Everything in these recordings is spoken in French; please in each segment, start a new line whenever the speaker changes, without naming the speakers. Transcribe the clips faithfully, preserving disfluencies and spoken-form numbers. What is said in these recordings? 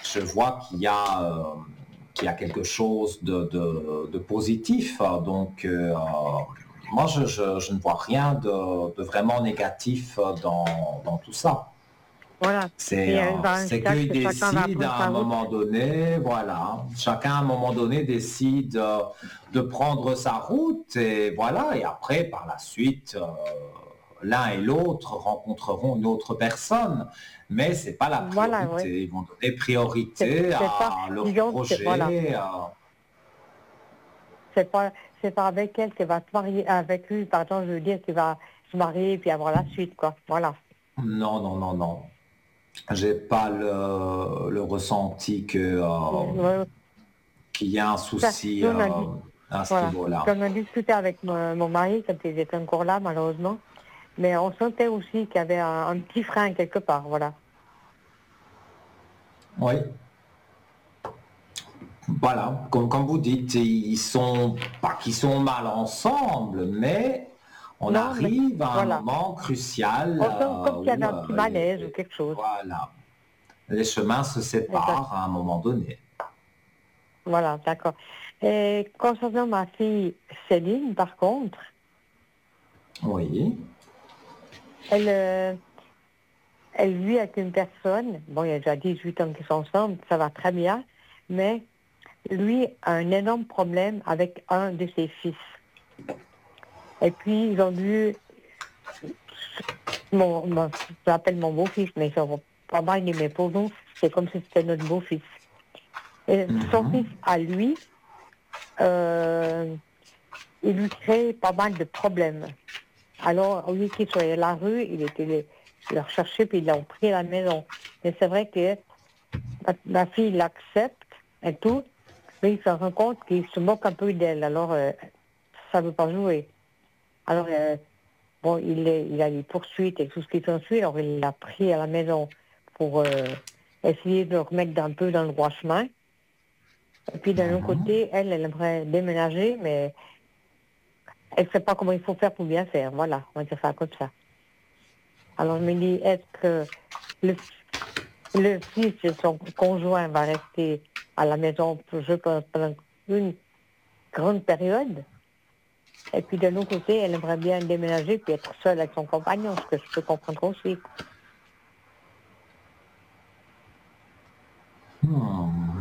je vois qu'il y a, euh, qu'il y a quelque chose de, de- de positif. Donc, euh, moi, je, je- je ne vois rien de, de vraiment négatif dans, dans tout ça.
Voilà.
C'est
Et
euh,
elle va à un
c'est
stade
qu'ils
que chacun va
décident
prendre
à un
sa route.
moment donné, voilà, chacun à un moment donné décide euh, de prendre sa route et voilà, et après, par la suite, euh, l'un et l'autre rencontreront une autre personne, mais c'est pas la
Voilà, oui.
priorité. Ils vont donner
C'est
priorité
c'est pas,
à leur
disons que c'est, voilà,
projet. euh,
c'est pas, c'est pas avec elle qui va se marier, avec lui, pardon, je veux dire, qui va se marier puis avoir la suite, quoi. Voilà.
Non, non, non, non. J'ai pas le, le ressenti que euh,
Ouais,
qu'il y a un
ça,
souci
nous,
euh,
on a dit,
à ce
voilà.
niveau-là.
J'en ai discuté avec mon, mon mari quand il était encore là, malheureusement. Mais on sentait aussi qu'il y avait un, un petit frein quelque part, voilà.
Oui. Voilà, comme, comme vous dites, ils sont pas qu'ils sont mal ensemble, mais on
Non, mais
arrive à un
voilà.
moment crucial
On sent
euh,
comme qu'il y avait
où
un
euh,
petit
les,
malaise ou quelque chose.
voilà, les chemins se
Exact.
séparent à un moment donné.
Voilà, d'accord. Et concernant ma fille Céline, par contre,
Oui.
elle, euh, elle vit avec une personne, bon, il y a déjà dix-huit ans qu'ils sont ensemble, ça va très bien, mais lui a un énorme problème avec un de ses fils. Et puis, ils ont dû, mon, mon, je l'appelle mon beau-fils, mais ils sont pas mal aimés pour nous, c'est comme si c'était notre beau-fils. Et son
Mhm.
fils, à lui, euh, il lui crée pas mal de problèmes. Alors, au lieu qu'il soit à la rue, il était les, les rechercher, puis ils l'ont pris à la maison. Mais c'est vrai que ma, ma fille l'accepte et tout, mais il se rend compte qu'il se moque un peu d'elle. Alors, euh, ça ne veut pas jouer. Alors, euh, bon, il, est, il a les poursuites et tout ce qui s'ensuit, alors il l'a pris à la maison pour euh, essayer de le remettre un peu dans le droit chemin. Et puis, d'un autre
Mhm.
côté, elle, elle aimerait déménager, mais elle ne sait pas comment il faut faire pour bien faire. Voilà, on va dire ça comme ça. Alors, je me dis, est-ce que le, le fils de son conjoint va rester à la maison, je pense, pendant une grande période? Et puis, de l'autre côté, elle aimerait bien déménager puis être seule avec son compagnon, ce que je peux comprendre aussi.
Hmm.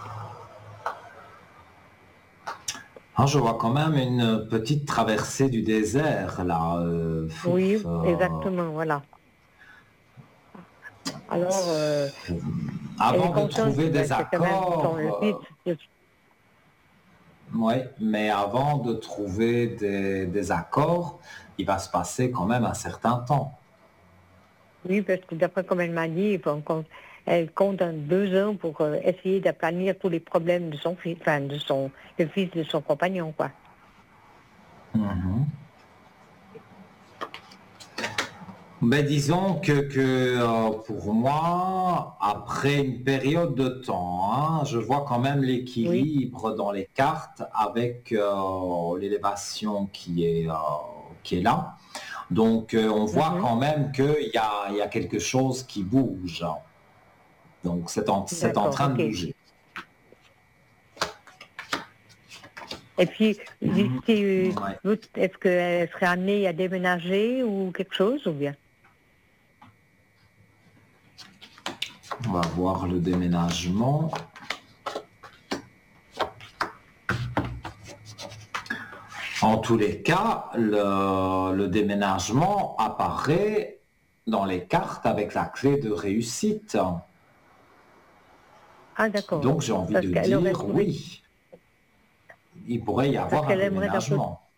Ah, je vois quand même une petite traversée du désert là. euh, fouf,
Oui,
euh,
exactement, voilà. Alors, euh, elle est
avant de
consciente que
trouver
ben,
des
c'est quand même son
accords.
le fils.
euh, Oui, mais avant de trouver des, des accords, il va se passer quand même un certain temps.
Oui, parce que d'après comme elle m'a dit, il faut qu'on- elle compte en deux ans pour euh, essayer d'aplanir tous les problèmes de son fils, enfin de son le fils de son compagnon, quoi.
Mhm. Ben, disons que, que, euh, pour moi, après une période de temps, hein, je vois quand même
Oui.
l'équilibre dans les cartes avec euh, l'élévation qui est, euh, qui est là. Donc, euh, on voit
Mhm.
quand même qu'il y a, il y a quelque chose qui bouge. Donc, c'est en, c'est en
D'accord,
train de
ok.
bouger.
Et puis,
Mhm.
d'ici, euh,
Ouais.
vous, est-ce qu'elle serait amenée à déménager ou quelque chose, ou bien?
On va voir le déménagement. En tous les cas, le, le déménagement apparaît dans les cartes avec la clé de réussite.
Ah, d'accord.
Donc j'ai envie
Parce
de
qu'elle aurait
dire
trouvé,
oui, il pourrait y
parce
avoir un
qu'elle aimerait d'un côté,
déménagement.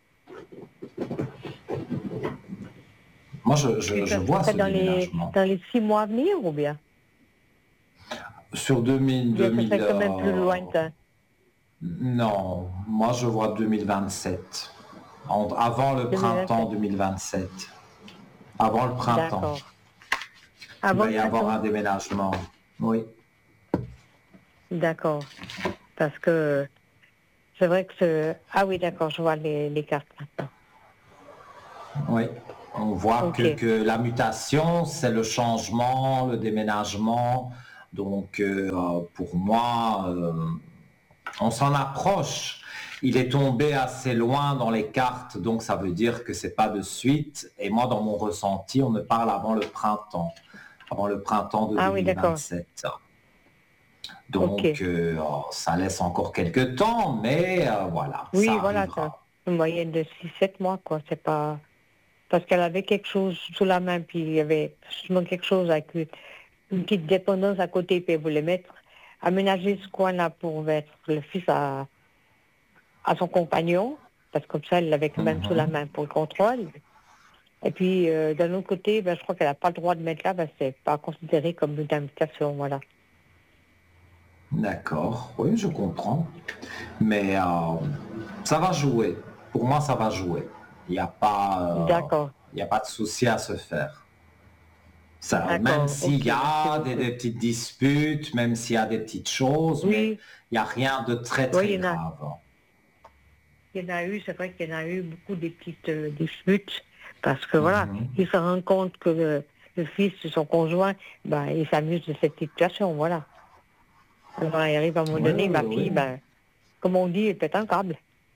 Moi, je, je-
puis
je
ça
vois
serait
ce
dans les,
déménagement.
dans les six mois à venir, ou bien?
Sur deux mille,
Ou bien ce
deux mille,
serait quand même plus
euh,
lointain.
non, moi je vois deux mille vingt-sept. En- avant le printemps
deux mille vingt-sept.
deux mille vingt-sept. Avant le printemps,
D'accord.
il
Avant
va
le
y avoir un
printemps?
déménagement. Oui.
D'accord. Parce que c'est vrai que ce... Ah oui, d'accord, je vois les, les cartes maintenant.
Oui, on voit que,
OK.
que la mutation, c'est le changement, le déménagement, Donc, euh, pour moi, euh, on s'en approche. Il est tombé assez loin dans les cartes, donc ça veut dire que c'est pas de suite. Et moi, dans mon ressenti, on me parle avant le printemps, avant le printemps de
Ah oui, d'accord.
deux mille vingt-sept.
Ok.
Donc, euh, ça laisse encore quelques temps, mais euh, voilà, ça
Oui, voilà, ça,
arrivera.
une moyenne de six sept mois, quoi. C'est pas... Parce qu'elle avait quelque chose sous la main, puis il y avait justement quelque chose avec une, une petite dépendance à côté, puis elle voulait mettre, aménager ce coin-là pour mettre le fils à, à son compagnon, parce que comme ça, elle l'avait quand même sous la
Mhm.
main pour le contrôle. Et puis, euh, d'un autre côté, ben, je crois qu'elle n'a pas le droit de mettre là, ben, c'est pas considéré comme une invitation, voilà.
D'accord, oui, je comprends. Mais euh, ça va jouer. Pour moi, ça va jouer. Il n'y a pas, euh,
D'accord,
il y a pas de souci à se faire. Ça, même
d'accord,
s'il
ok,
y
merci
a des,
beaucoup.
des petites disputes, même s'il y a des petites choses, mais
Oui,
il n'y a rien de très
oui,
très
il y en a,
grave.
il y en a eu, c'est vrai qu'il y en a eu beaucoup des petites euh, disputes, parce que voilà,
Mhm.
il se rend compte que le, le fils de son conjoint, ben, il s'amuse de cette situation, voilà. Alors, il arrive à un moment
Oui,
donné,
oui,
ma
oui,
fille,
oui.
ben, comme on dit, elle pète un câble.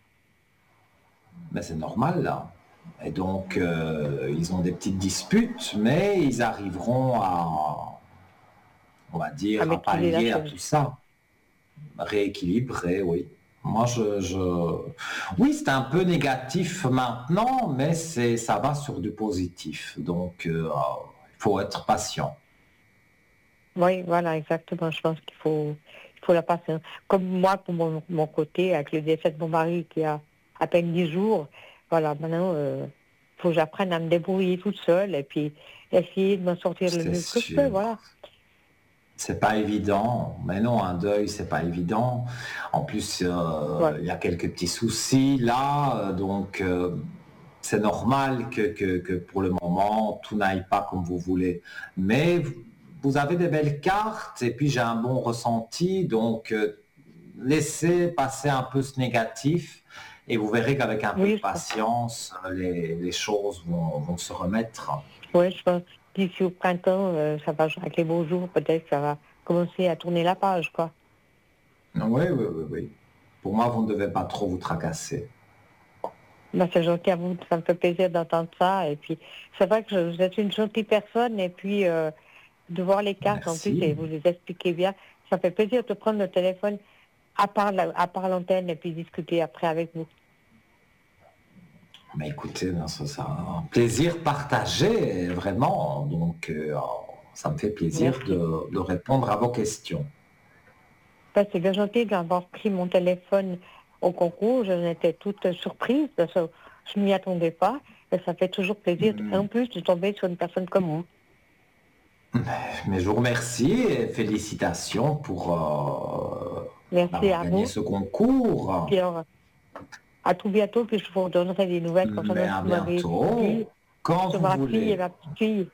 Mais c'est normal là. Et donc, euh, ils ont des petites disputes, mais ils arriveront à, on va
À
dire, à
maîtriser la
pallier à
chose.
tout ça. Rééquilibrer, oui. Moi, je, je... Oui, c'est un peu négatif maintenant, mais c'est, ça va sur du positif. Donc, euh, il faut être patient.
Oui, voilà, exactement. Je pense qu'il faut, il faut la patience. Comme moi, pour mon, mon côté, avec le décès de mon mari qui a à peine dix jours, voilà, maintenant, il faut que j'apprenne à me débrouiller toute seule et puis essayer de m'en sortir le
C'est
mieux que je peux,
sûr.
voilà.
C'est pas évident. Mais non, un deuil, c'est pas évident. En plus, euh,
Ouais.
il y a quelques petits soucis là, euh, donc euh, c'est normal que, que, que pour le moment, tout n'aille pas comme vous voulez. Mais vous vous avez des belles cartes et puis j'ai un bon ressenti, donc euh, laissez passer un peu ce négatif et vous verrez qu'avec un peu de
Oui, je pense,
patience, les, les choses vont, vont se remettre.
ouais, je pense d'ici au printemps, euh, ça va, avec les beaux jours, peut-être ça va commencer à tourner la page, quoi.
Oui, oui, oui, oui. Pour moi, vous ne devez pas trop vous tracasser.
Ben, c'est gentil à vous, ça me fait plaisir d'entendre ça. Et puis, c'est vrai que je- vous êtes une gentille personne et puis euh, de voir les cartes en plus
Merci.
et vous les expliquez bien. Ça fait plaisir de prendre le téléphone à part la- à part l'antenne et puis discuter après avec vous.
Mais écoutez, non, ça, c'est un plaisir partagé, vraiment. Donc, euh, ça me fait plaisir
Merci.
de, de répondre à vos questions.
Ben, c'est bien gentil d'avoir pris mon téléphone au concours. J'en étais toute surprise parce que je ne m'y attendais pas. Et ça fait toujours plaisir, en
Mm.
plus, de tomber sur une personne comme vous.
Mais je vous remercie et félicitations pour euh,
Merci
avoir
à
gagné
vous.
ce concours.
Puis, alors, à tout bientôt, puis je vous donnerai des nouvelles
Mais
concernant ce
à
que vous m'avez dit
bientôt, quand
sur
vous
ma fille et
voulez.
ma petite fille.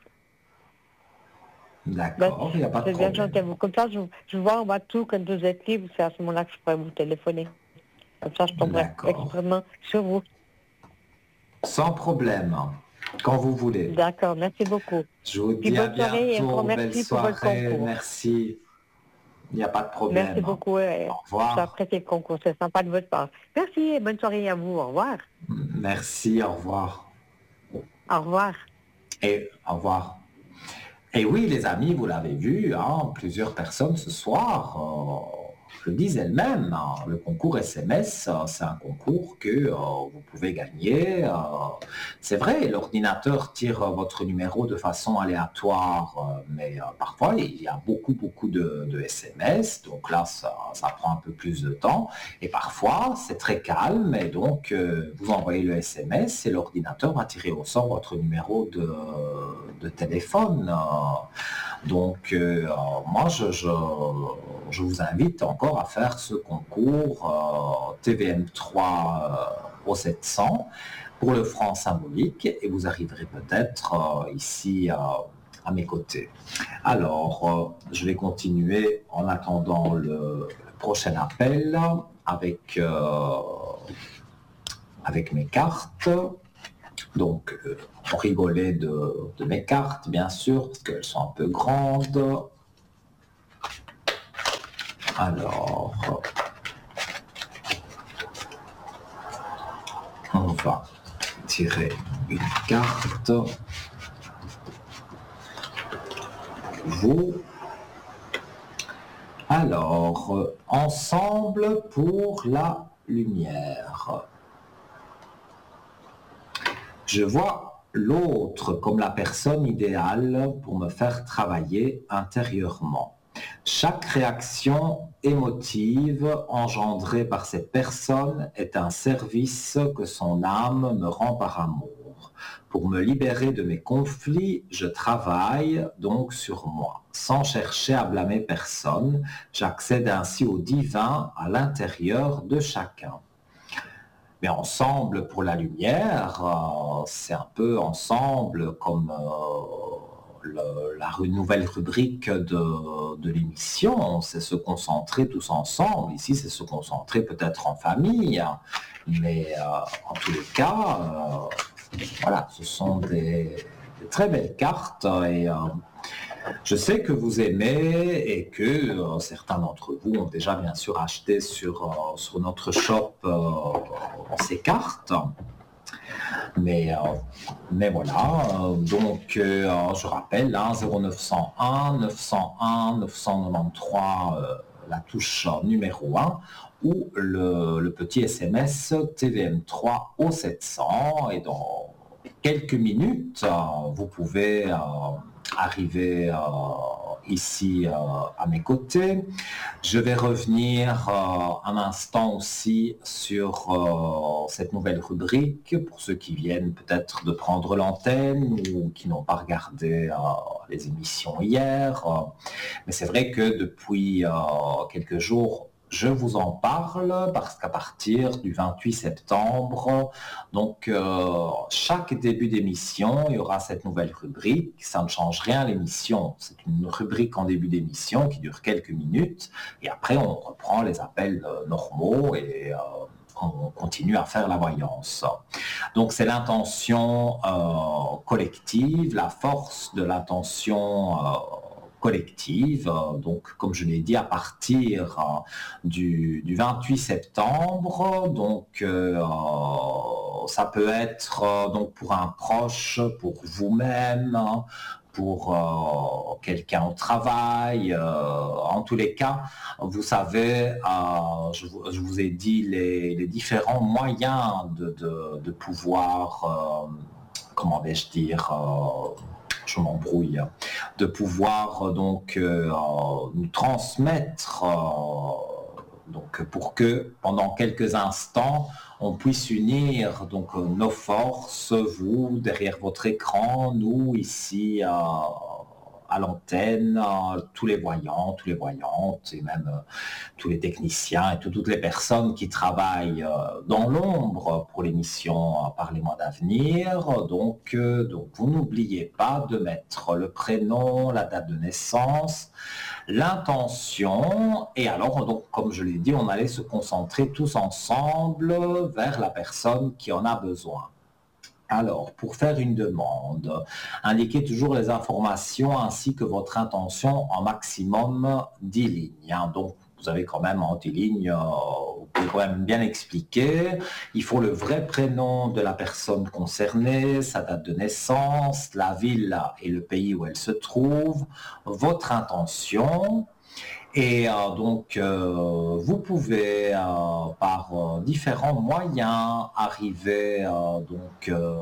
Ben,
D'accord, il n'y a pas de
c'est bien gentil à
problème.
vous. Comme ça, je, je vois en bas de tout quand vous êtes libre, c'est à ce moment-là que je pourrais vous téléphoner. Comme ça, je tomberai
D'accord.
extrêmement sur vous.
Sans problème. Quand vous voulez.
D'accord, merci beaucoup.
Je vous
Puis
dis à
bonne soirée et encore
bientôt. Belle
merci pour votre
soirée.
concours.
Merci. Il n'y a pas de
Merci
problème.
beaucoup. euh,
Au
J'ai
revoir.
apprécié le concours, c'est sympa de votre part. Merci et bonne soirée à vous. Au revoir.
Merci, au revoir.
Au revoir.
Et au revoir. Et oui, les amis, vous l'avez vu, hein, plusieurs personnes ce soir euh, le disent elles-mêmes. Hein, le concours S M S, euh, c'est un concours que euh, vous pouvez gagner. euh, c'est vrai, l'ordinateur tire euh, votre numéro de façon aléatoire, euh, mais euh, parfois il y a beaucoup, beaucoup de, de S M S. Donc là, ça, ça prend un peu plus de temps. Et parfois, c'est très calme. Et donc, euh, vous envoyez le S M S et l'ordinateur va tirer au sort votre numéro de, de téléphone. euh, donc, euh, moi, je, je, je vous invite encore à faire ce concours euh, T V M trois euh, au sept cents pour le franc symbolique et vous arriverez peut-être euh, ici euh, à mes côtés. Alors, euh, je vais continuer en attendant le, le prochain appel avec, euh, avec mes cartes. Donc, euh, on rigolait de, de mes cartes, bien sûr, parce qu'elles sont un peu grandes. Alors, on va tirer une carte. Vous. Alors, euh, ensemble pour la lumière. Je vois l'autre comme la personne idéale pour me faire travailler intérieurement. Chaque réaction émotive engendrée par cette personne est un service que son âme me rend par amour. Pour me libérer de mes conflits, je travaille donc sur moi. Sans chercher à blâmer personne, j'accède ainsi au divin à l'intérieur de chacun. Mais ensemble pour la lumière, euh, c'est un peu ensemble comme euh, le, la nouvelle rubrique de, de l'émission, c'est se concentrer tous ensemble. Ici, c'est se concentrer peut-être en famille, mais euh, en tous les cas, euh, voilà, ce sont des, des très belles cartes et euh, je sais que vous aimez et que euh, certains d'entre vous ont déjà bien sûr acheté sur, euh, sur notre shop euh, ces cartes. Mais, euh, mais voilà, euh, donc euh, je rappelle, hein, zéro neuf cent un neuf cent un neuf cent quatre-vingt-treize, euh, la touche numéro un, ou le, le petit S M S T V M trois au sept cents. Et dans quelques minutes, euh, vous pouvez euh, arriver euh, ici euh, à mes côtés. Je vais revenir euh, un instant aussi sur euh, cette nouvelle rubrique pour ceux qui viennent peut-être de prendre l'antenne ou qui n'ont pas regardé euh, les émissions hier. Euh, mais c'est vrai que depuis euh, quelques jours, je vous en parle parce qu'à partir du vingt-huit septembre, donc euh, chaque début d'émission, il y aura cette nouvelle rubrique. Ça ne change rien à l'émission. C'est une rubrique en début d'émission qui dure quelques minutes et après on reprend les appels euh, normaux et euh, on continue à faire la voyance. Donc c'est l'intention euh, collective, la force de l'intention euh, collective. Donc, comme je l'ai dit, à partir euh, du, du vingt-huit septembre, donc euh, ça peut être euh, donc pour un proche, pour vous-même, hein, pour euh, quelqu'un au travail. Euh, en tous les cas, vous savez, euh, je, vous, je vous ai dit les, les différents moyens de, de, de pouvoir, euh, comment vais-je dire, euh, je m'embrouille, de pouvoir donc euh, nous transmettre, euh, donc pour que pendant quelques instants, on puisse unir donc nos forces, vous derrière votre écran, nous ici euh, à l'antenne, euh, tous les voyants, tous les voyantes et même euh, tous les techniciens et tout, toutes les personnes qui travaillent euh, dans l'ombre pour l'émission euh, Parlez-moi d'avenir. Donc, euh, donc vous n'oubliez pas de mettre le prénom, la date de naissance, l'intention, et alors, donc, comme je l'ai dit, on allait se concentrer tous ensemble vers la personne qui en a besoin. Alors, pour faire une demande, indiquez toujours les informations ainsi que votre intention en maximum dix lignes. Hein. Donc, vous avez quand même en dix lignes, euh, vous pouvez quand même bien expliquer. Il faut le vrai prénom de la personne concernée, sa date de naissance, la ville et le pays où elle se trouve, votre intention. Et euh, donc, euh, vous pouvez, euh, par euh, différents moyens, arriver, euh, donc, euh,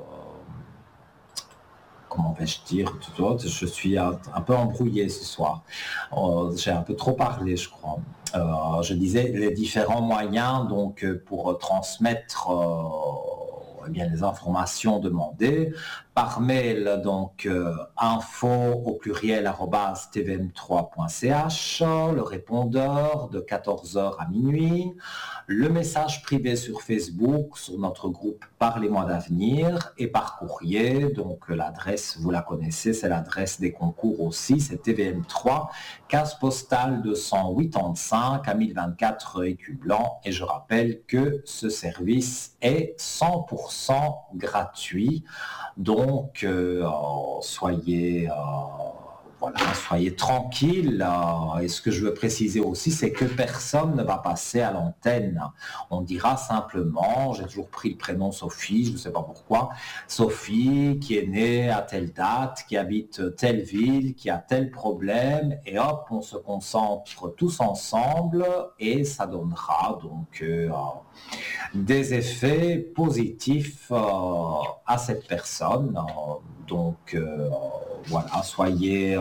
comment vais-je dire, je suis un, un peu embrouillé ce soir. Euh, j'ai un peu trop parlé, je crois. Euh, je disais les différents moyens, donc, pour transmettre euh, eh bien, les informations demandées. Par mail, donc euh, info au pluriel arobase t v m trois point c h, le répondeur de quatorze heures à minuit, le message privé sur Facebook, sur notre groupe Parlez-moi d'avenir, et par courrier, donc l'adresse, vous la connaissez, c'est l'adresse des concours aussi, c'est T V M trois, case postale deux cent quatre-vingt-cinq à mille vingt-quatre Écu Blanc, et je rappelle que ce service est cent pour cent gratuit. Donc, euh, soyez, euh, voilà, soyez tranquille. euh, et ce que je veux préciser aussi, c'est que personne ne va passer à l'antenne. On dira simplement, j'ai toujours pris le prénom Sophie, je ne sais pas pourquoi, Sophie qui est née à telle date, qui habite telle ville, qui a tel problème, et hop, on se concentre tous ensemble et ça donnera donc euh, des effets positifs euh, à cette personne. Euh, donc euh, voilà, soyez, euh,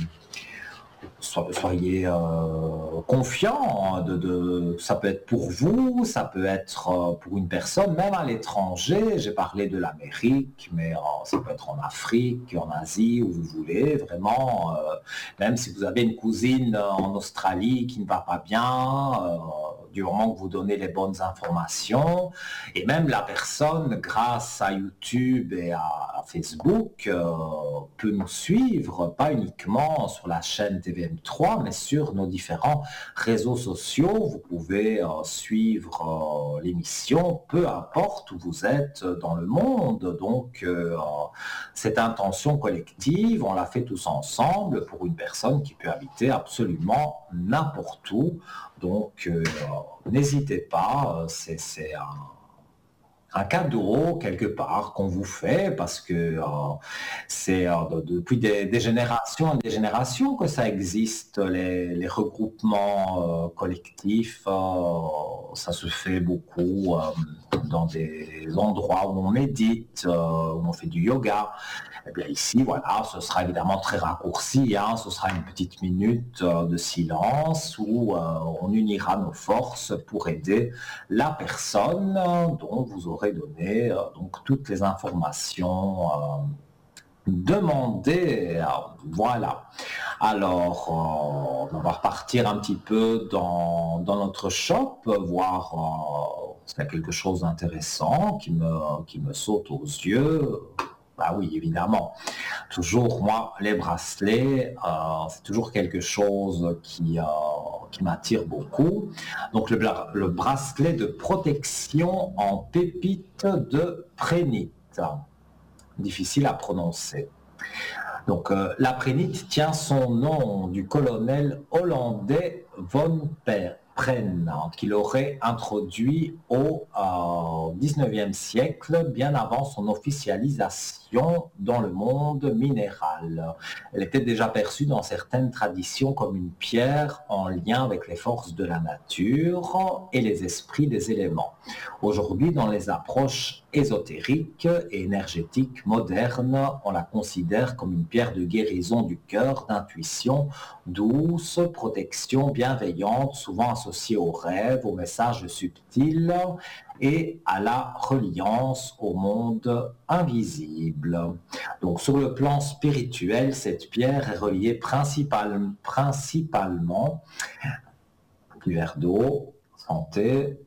so- soyez euh, confiants. De, de- ça peut être pour vous, ça peut être euh, pour une personne, même à l'étranger. J'ai parlé de l'Amérique, mais euh, ça peut être en Afrique, en Asie, où vous voulez. Vraiment, euh, même si vous avez une cousine en Australie qui ne va pas bien, euh, du moment que vous donnez les bonnes informations, et même la personne, grâce à YouTube et à, à Facebook, euh, peut nous suivre, pas uniquement sur la chaîne T V M trois, mais sur nos différents réseaux sociaux. Vous pouvez euh, suivre euh, l'émission, peu importe où vous êtes dans le monde. Donc, euh, cette intention collective, on la fait tous ensemble pour une personne qui peut habiter absolument n'importe où. Donc, euh, n'hésitez pas, euh, c'est c'est un, un cadeau quelque part qu'on vous fait parce que euh, c'est euh, de- depuis des, des générations et des générations que ça existe, les, les regroupements euh, collectifs. Euh, ça se fait beaucoup euh, dans des endroits où on médite, euh, où on fait du yoga. Eh bien ici, voilà, ce sera évidemment très raccourci, hein, ce sera une petite minute euh, de silence où euh, on unira nos forces pour aider la personne euh, dont vous aurez donné euh, donc toutes les informations euh, demandées. Euh, Voilà. Alors, euh, on va repartir un petit peu dans, dans notre shop, voir euh, s'il y a quelque chose d'intéressant qui me, qui me saute aux yeux. Bah oui, évidemment. Toujours, moi, les bracelets, euh, c'est toujours quelque chose qui, euh, qui m'attire beaucoup. Donc, le, bla- le bracelet de protection en pépite de prénite. Difficile à prononcer. Donc, euh, la prénite tient son nom du colonel hollandais von Per- Pren, hein, qui l'aurait introduit au euh, dix-neuvième siècle, bien avant son officialisation dans le monde minéral. Elle était déjà perçue dans certaines traditions comme une pierre en lien avec les forces de la nature et les esprits des éléments. Aujourd'hui, dans les approches ésotériques et énergétiques modernes, on la considère comme une pierre de guérison du cœur, d'intuition, douce, protection bienveillante, souvent associée aux rêves, aux messages subtils et à la reliance au monde invisible. Donc sur le plan spirituel, cette pierre est reliée principal- principalement, du verre d'eau, santé.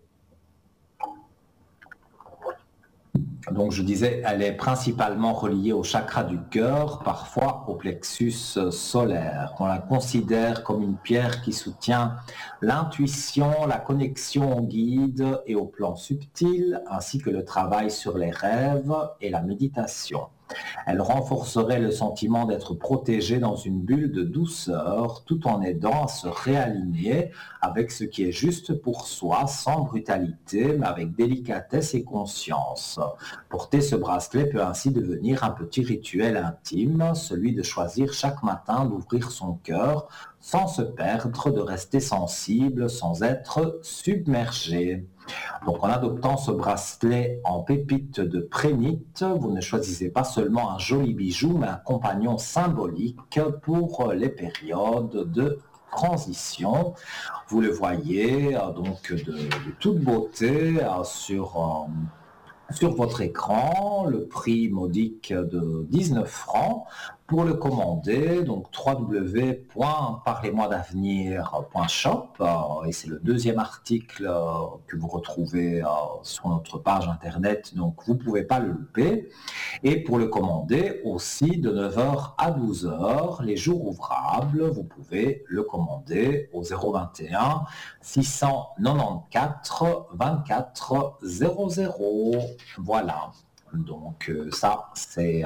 Donc je disais, elle est principalement reliée au chakra du cœur, parfois au plexus solaire. On la considère comme une pierre qui soutient l'intuition, la connexion au guide et au plan subtil, ainsi que le travail sur les rêves et la méditation. Elle renforcerait le sentiment d'être protégé dans une bulle de douceur, tout en aidant à se réaligner avec ce qui est juste pour soi, sans brutalité, mais avec délicatesse et conscience. Porter ce bracelet peut ainsi devenir un petit rituel intime, celui de choisir chaque matin d'ouvrir son cœur sans se perdre, de rester sensible sans être submergé. Donc en adoptant ce bracelet en pépite de prénite, vous ne choisissez pas seulement un joli bijou, mais un compagnon symbolique pour les périodes de transition. Vous le voyez euh, donc de, de toute beauté euh, sur, euh, sur votre écran, le prix modique de dix-neuf francs. Pour le commander, donc w w w point parlez moi d'avenir point shop, euh, et c'est le deuxième article euh, que vous retrouvez euh, sur notre page internet, donc vous ne pouvez pas le louper. Et pour le commander aussi de neuf heures à douze heures, les jours ouvrables, vous pouvez le commander au zéro vingt et un six cent quatre-vingt-quatorze vingt-quatre zéro zéro. Voilà. Donc euh, ça, c'est euh,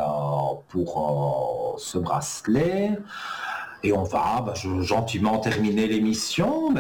pour euh, ce bracelet. Et on va bah, je- gentiment terminer l'émission.